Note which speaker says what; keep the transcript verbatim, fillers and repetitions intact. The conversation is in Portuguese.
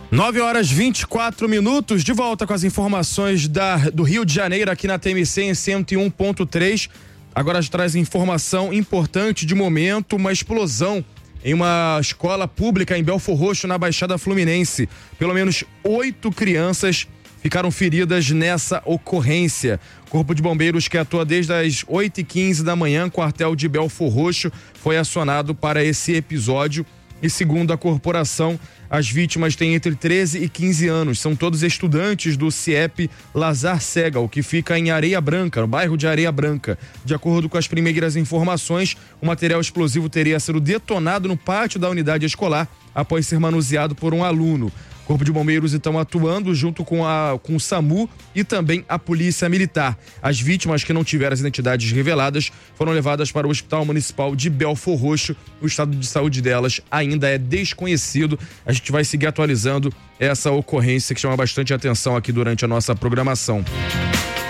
Speaker 1: nove horas e vinte e quatro minutos, de volta com as informações da, do Rio de Janeiro aqui na T M C em cento e um ponto três. Agora a gente traz informação importante de momento, uma explosão em uma escola pública em Belford Roxo, na Baixada Fluminense. Pelo menos oito crianças ficaram feridas nessa ocorrência. Corpo de Bombeiros, que atua desde as oito e quinze da manhã, quartel de Belford Roxo, foi acionado para esse episódio. E segundo a corporação, as vítimas têm entre treze e quinze anos. São todos estudantes do C I E P Lazar Segal, que fica em Areia Branca, no bairro de Areia Branca. De acordo com as primeiras informações, o material explosivo teria sido detonado no pátio da unidade escolar após ser manuseado por um aluno. Corpo de Bombeiros estão atuando junto com, a, com o SAMU e também a Polícia Militar. As vítimas que não tiveram as identidades reveladas foram levadas para o Hospital Municipal de Belford Roxo. O estado de saúde delas ainda é desconhecido. A gente vai seguir atualizando essa ocorrência que chama bastante atenção aqui durante a nossa programação.